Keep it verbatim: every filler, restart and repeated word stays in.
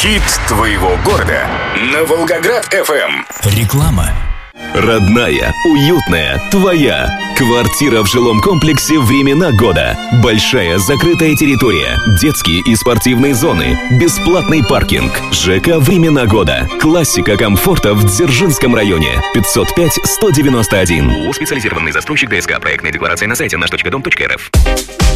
Хит твоего города на Волгоград-эф эм. Реклама. Родная, уютная, твоя. Квартира в жилом комплексе «Времена года». Большая закрытая территория, детские и спортивные зоны, бесплатный паркинг. ЖК «Времена года». Классика комфорта в Дзержинском районе. пятьсот пять сто девяносто один. Специализированный застройщик ДСК. Проектная декларация на сайте наш точка дом точка эр эф.